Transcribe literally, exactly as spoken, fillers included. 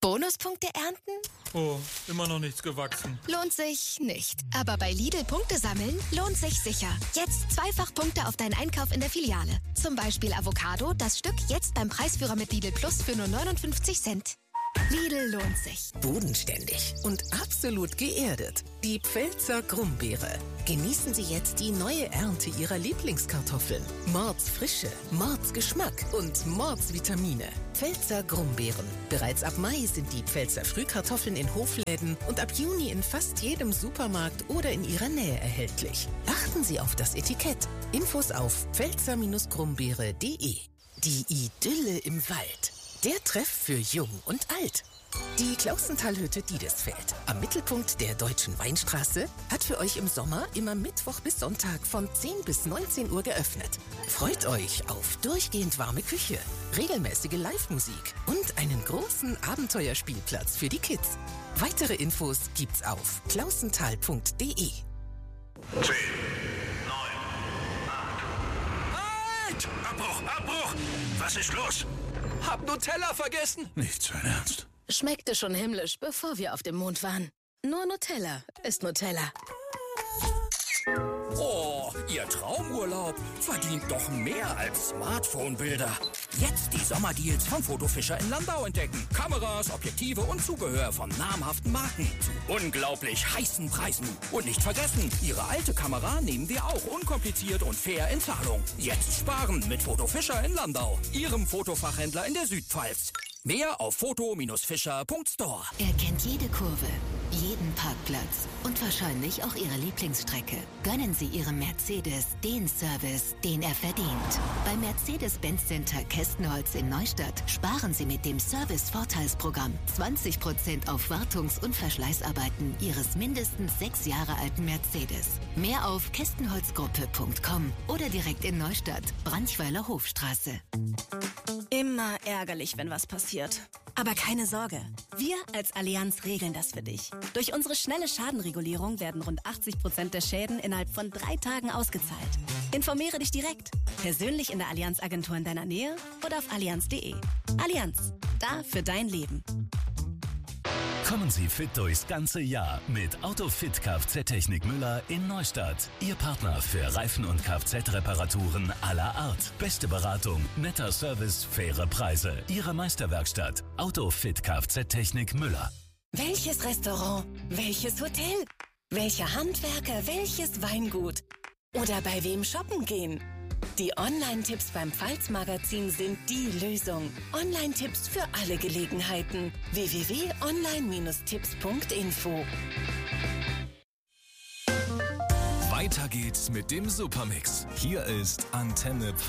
Bonuspunkte ernten? Oh, immer noch nichts gewachsen. Lohnt sich nicht. Aber bei Lidl Punkte sammeln lohnt sich sicher. Jetzt zweifach Punkte auf deinen Einkauf in der Filiale. Zum Beispiel Avocado, das Stück jetzt beim Preisführer mit Lidl Plus für nur neunundfünfzig Cent. Lidl lohnt sich. Bodenständig und absolut geerdet. Die Pfälzer Grumbeere. Genießen Sie jetzt die neue Ernte Ihrer Lieblingskartoffeln. Mordsfrische, Mordsgeschmack und Mordsvitamine. Pfälzer Grumbeeren. Bereits ab Mai sind die Pfälzer Frühkartoffeln in Hofläden und ab Juni in fast jedem Supermarkt oder in Ihrer Nähe erhältlich. Achten Sie auf das Etikett. Infos auf pfälzer Grumbeere punkt de. Die Idylle im Wald. Der Treff für Jung und Alt. Die Klausentalhütte Diedesfeld, am Mittelpunkt der Deutschen Weinstraße, hat für euch im Sommer immer Mittwoch bis Sonntag von zehn bis neunzehn Uhr geöffnet. Freut euch auf durchgehend warme Küche, regelmäßige Live-Musik und einen großen Abenteuerspielplatz für die Kids. Weitere Infos gibt's auf klausental punkt de. zehn, neun, acht. Halt! Abbruch, Abbruch! Was ist los? Hab Nutella vergessen. Nicht so ernst. Schmeckte schon himmlisch, bevor wir auf dem Mond waren. Nur Nutella ist Nutella. Oh, Ihr Traumurlaub verdient doch mehr als Smartphone-Bilder. Jetzt die Sommerdeals vom Fotofischer in Landau entdecken. Kameras, Objektive und Zubehör von namhaften Marken zu unglaublich heißen Preisen. Und nicht vergessen, Ihre alte Kamera nehmen wir auch unkompliziert und fair in Zahlung. Jetzt sparen mit Fotofischer in Landau, Ihrem Fotofachhändler in der Südpfalz. Mehr auf foto Fischer punkt store. Er kennt jede Kurve, jeden Parkplatz und wahrscheinlich auch Ihre Lieblingsstrecke. Gönnen Sie Ihrem Mercedes den Service, den er verdient. Beim Mercedes-Benz Center Kästenholz in Neustadt sparen Sie mit dem Service-Vorteilsprogramm zwanzig Prozent auf Wartungs- und Verschleißarbeiten Ihres mindestens sechs Jahre alten Mercedes. Mehr auf kästenholzgruppe punkt com oder direkt in Neustadt, Branchweiler Hofstraße. Immer ärgerlich, wenn was passiert. Aber keine Sorge, wir als Allianz regeln das für dich. Durch unsere schnelle Schadenregulierung werden rund achtzig Prozent der Schäden innerhalb von drei Tagen ausgezahlt. Informiere dich direkt, persönlich in der Allianz-Agentur in deiner Nähe oder auf allianz punkt de. Allianz, da für dein Leben. Kommen Sie fit durchs ganze Jahr mit Autofit Kfz-Technik Müller in Neustadt. Ihr Partner für Reifen- und Kfz-Reparaturen aller Art. Beste Beratung, netter Service, faire Preise. Ihre Meisterwerkstatt. Autofit Kfz-Technik Müller. Welches Restaurant? Welches Hotel? Welcher Handwerker? Welches Weingut? Oder bei wem shoppen gehen? Die Online-Tipps beim Pfalz-Magazin sind die Lösung. Online-Tipps für alle Gelegenheiten. w w w punkt online tipps punkt info. Weiter geht's mit dem Supermix. Hier ist Antenne Pfalz.